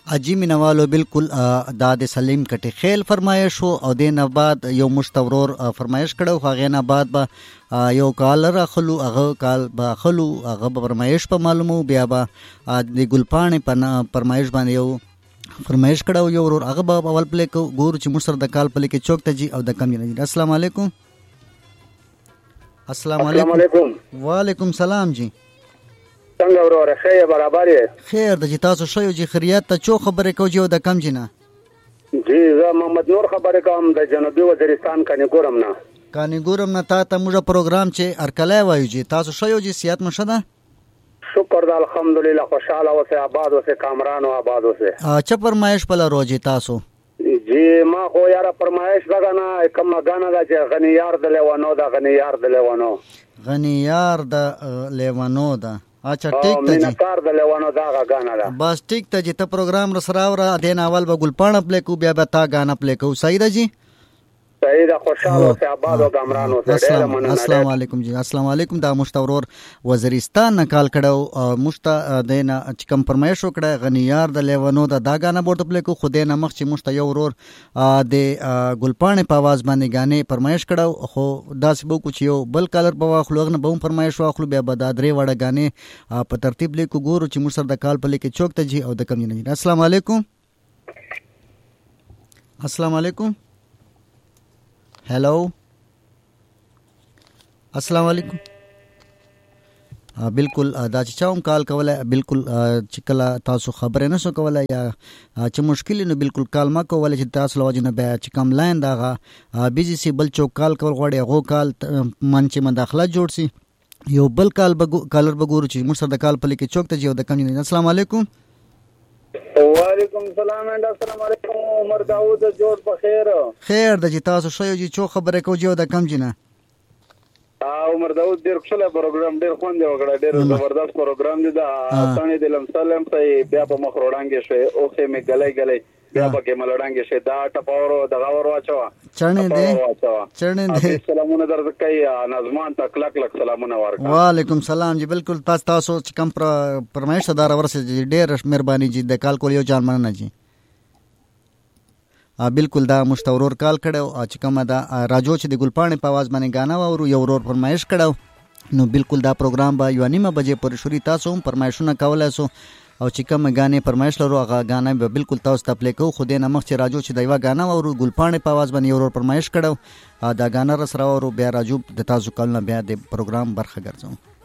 اجي مینوالو بالکل دا د سلیم کټي خیل فرمایش او د نه بعد یو مشتورور فرمایش کړو هغه نه بعد به یو کال راخلو هغه کال به خلو هغه فرمایش په معلومو بیا به د ګلپانې په فرمایش باندې یو فرمایش کړو یو ورور هغه به اول پلی کو ګور چې مشر د کال پلی کې چوک ته جی او د کم نه. السلام علیکم. السلام علیکم. وعلیکم سلام جی. څنګه وروره خیر برابر یې؟ خیر د جی تاسو شوی جی خیریت ته چو خبرې کو جی د کم جنا جی زه محمد نور خبرې کوم د جنوبي وزیرستان کانګورم نه. کانګورم نه تا ته موږ پروګرام چې ارکلای وایو جی تاسو شوی جی سیات مشده شکر د الحمدلله خوشاله اوسه آباد اوسه کامران او آباد اوسه. چا فرمایش په روزي تاسو جی ما خو یاره فرمایش بغانا کوم غانا دا چې غنیار د لیوانو دا غنیار د لیوانو غنیار د لیوانو دا اچھا ٹھیک ته جی کار د لیوانو دا غانا دا بس ٹھیک ته جی ته پروګرام رسراوره دین اول به ګلپاڼه پلی کو بیا به تا غانا پلی کو صحیح ده جی صحیح ده خوشاله اوسه آباد او کامران اوسه. السلام علیکم جی. السلام علیکم. دا مشتورور وزیرستان نه کال کړو مشته دینه چې کم فرمایش وکړه غنیار د لیوانو دا غانا ورته پلی کو خو دینه مخ چې مشته یو ورور د ګلپاڼه په आवाज باندې غانې فرمایش کړو خو داسې بو کو چې یو بل کالر په واخلو غنه به فرمایش واخلو بیا به دا درې وړه غانې په ترتیب لیکو ګورو چې مشر د کال په لیکي چوک ته جی او د کم نه. السلام علیکم. السلام علیکم. हेलो अस्सलाम वालेकुम. बिल्कुल دا چې چاوم کال کوله بالکل چې کله تاسو خبرې نه سو کوله یا چې مشکل نه بالکل کال ما کوله چې تاسو لوجنه بیا چې کم لاین داغه بيزي سي بل چوک کال کول غوړي غو کال من چې مداخله جوړ سي یو بل کال کالر بګور چې مشر د کال په لیکي چوک ته جو د کم نه. السلام علیکم. وعلیکم السلام and السلام علیکم. عمر داوود جوړ په خیر. خیر د جی تاسو شوی جی چو خبره کو جو د کم جنا. عمر داوود ډیر خوشاله پروګرام ډیر خوند وکړه ډیر زبردست پروګرام دی دا ثاني د لمسلم ته بیا په مخ روړانګې شوی او خې می غلای غلای بیا په کې ملړانګې شوی دا ټپاورو دغه ور واچو چرنه دې سلامونه درکې نظمان ته کلک لک سلامونه ورکړه. وعلیکم سلام جی. بالکل تاسو چې کم پرمایش دار ورسې ډیر مهرباني جی د کال کول یو جان مننه جی. بالکل دا مشتورور کال کړو چې کومه دا راجو چې د ګلپاڼې په आवाज باندې غانا ورو یو ورور فرمایش کړو نو بالکل دا پروګرام به یو نیمه بجې پورې شوري تاسو هم فرمایشونه کولای سو او چې کوم غانې فرمایش لرو هغه غانا به بالکل تاسو ته پلی کو خو دې نه مخ چې راجو چې دایوا غانا ورو ګلپاڼې په आवाज باندې یو ورور فرمایش کړو دا غانا رسراو بیا راجو د تاسو کول نه بیا د پروګرام برخه ګرځو.